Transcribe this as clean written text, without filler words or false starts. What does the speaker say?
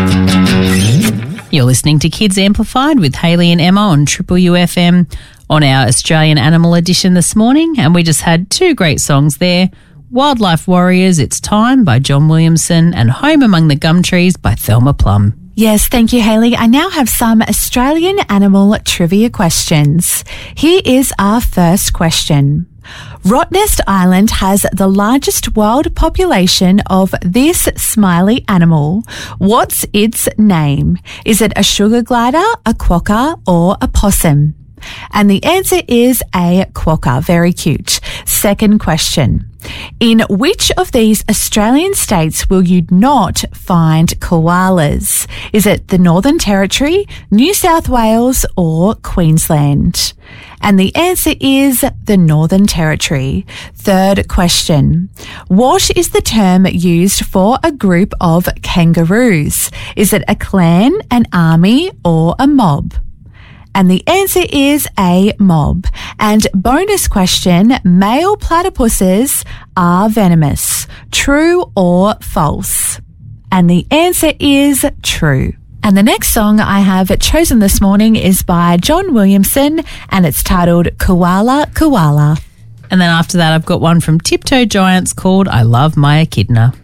You're listening to Kids Amplified with Hayley and Emma on Triple UFM on our Australian Animal Edition this morning, and we just had two great songs there. Wildlife Warriors, It's Time by John Williamson, and Home Among the Gum Trees by Thelma Plum. Yes, thank you, Hayley. I now have some Australian animal trivia questions. Here is our first question. Rottnest Island has the largest wild population of this smiley animal. What's its name? Is it a sugar glider, a quokka, or a possum? And the answer is a quokka. Very cute. Second question. In which of these Australian states will you not find koalas? Is it the Northern Territory, New South Wales, or Queensland? And the answer is the Northern Territory. Third question. What is the term used for a group of kangaroos? Is it a clan, an army, or a mob? And the answer is a mob. And bonus question, male platypuses are venomous. True or false? And the answer is true. And the next song I have chosen this morning is by John Williamson, and it's titled Koala Koala. And then after that, I've got one from Tiptoe Giants called I Love My Echidna.